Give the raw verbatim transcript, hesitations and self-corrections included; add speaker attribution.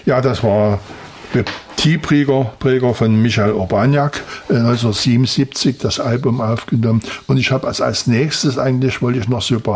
Speaker 1: Ja, das war Tiepräger Präger von Michael Urbaniak, äh, neunzehnhundertsiebenundsiebzig das Album aufgenommen. Und ich habe als, als nächstes eigentlich, wollte ich noch so